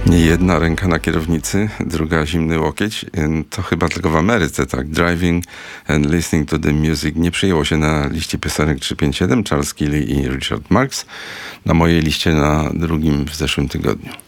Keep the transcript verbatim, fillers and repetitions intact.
Jedna ręka na kierownicy, druga zimny łokieć. To chyba tylko w Ameryce, tak? Driving and listening to the music nie przyjęło się na liście piosenek trzysta pięćdziesiąt siedem. Charles Killy i Richard Marx. Na mojej liście na drugim w zeszłym tygodniu.